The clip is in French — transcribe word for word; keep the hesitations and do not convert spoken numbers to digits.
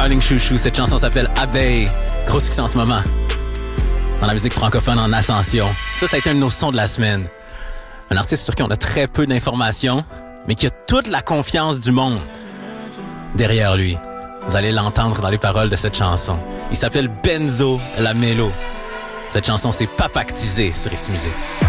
Darling Chouchou. Cette chanson s'appelle Abeille. Gros succès en ce moment. Dans la musique francophone en ascension. Ça, ça a été un de nos sons de la semaine. Un artiste sur qui on a très peu d'informations, mais qui a toute la confiance du monde derrière lui. Vous allez l'entendre dans les paroles de cette chanson. Il s'appelle Benzo Lamelo. Cette chanson, c'est Papactisé sur Ici Musique.